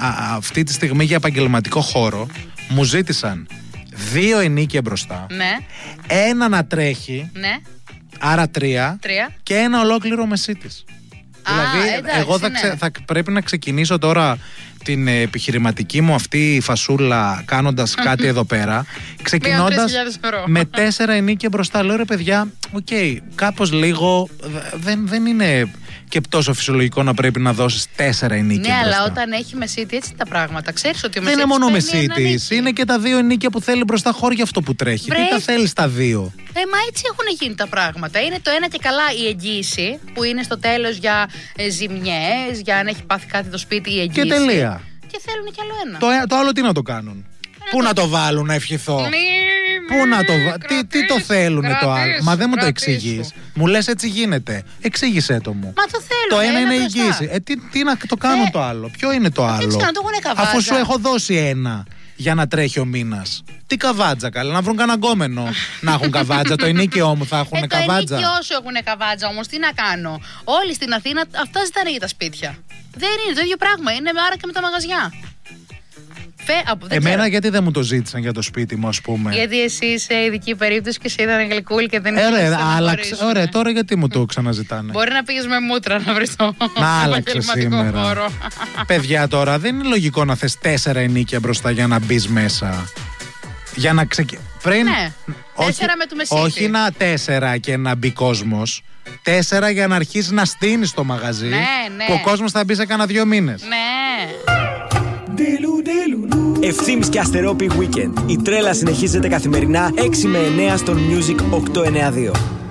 αυτή τη στιγμή για επαγγελματικό χώρο μου ζήτησαν 2 ενίκια μπροστά, Ναι. ένα να τρέχει, Ναι. άρα 3, και ένα ολόκληρο μεσίτης. Δηλαδή, εντάξει, εγώ θα πρέπει να ξεκινήσω τώρα την επιχειρηματική μου αυτή φασούλα κάνοντας κάτι εδώ πέρα, ξεκινώντας με 4 ενίκια μπροστά. Λέω ρε παιδιά, κάπως λίγο δεν είναι και τόσο φυσιολογικό να πρέπει να δώσεις 4 ενίκια μπροστά. Αλλά όταν έχει μεσίτη, έτσι τα πράγματα. Ξέρεις ότι ο δεν είναι μόνο μεσίτης, είναι και τα 2 ενίκια που θέλει μπροστά χώρια αυτό που τρέχει. Τι τα θέλει στα 2? Μα έτσι έχουν γίνει τα πράγματα. Είναι το ένα και καλά η εγγύηση που είναι στο τέλος για ζημιές, για αν έχει πάθει κάτι το σπίτι η εγγύηση. Και τελεία. Και θέλουν κι άλλο ένα. Το άλλο τι να το κάνουν? Πού να το βάλουν να ευχηθώ? Πού να το βάλουν? Τι το θέλουνε το άλλο? Μα δεν μου το εξηγείς. Μου λες έτσι γίνεται. Εξήγησέ το μου. Μα το θέλουν. Το ένα είναι η εγγύηση. Τι να το κάνουν το άλλο? Ποιο είναι το άλλο? Αφού σου έχω δώσει ένα για να τρέχει ο μήνας. Τι καβάτζα, καλά, να βρουν κανένα γκόμενο να έχουν καβάτζα. Το ενίκαιό μου θα έχουν καβάτζα. Το ενίκαιό σου έχουν καβάτζα όμως, τι να κάνω? Όλοι στην Αθήνα αυτά ζητάνε για τα σπίτια. Δεν είναι το ίδιο πράγμα, είναι άρα και με τα μαγαζιά. Εμένα γιατί δεν μου το ζήτησαν για το σπίτι μου, ας πούμε? Γιατί εσύ είσαι ειδική περίπτωση και σε είδανε γλυκούλη και δεν ήθελες να άλλαξε. Ωραία, τώρα γιατί μου το ξαναζητάνε? Μπορεί να πήγες με μούτρα να βρεις το άλλαξε σήμερα χώρο. Παιδιά, τώρα δεν είναι λογικό να θες 4 ενίκια μπροστά για να μπεις μέσα. Για να πριν. Ναι, 4 με του μεσίτη. Όχι να 4 και να μπει κόσμος. 4 για να αρχίσει να στείνεις το μαγαζί. Ναι. Που ο κόσμος θα μπει σε κάνα 2 μήνες. Ναι. Ευθύμης και Αστερόπη Weekend. Η τρέλα συνεχίζεται καθημερινά 6 με 9 στον Music 892.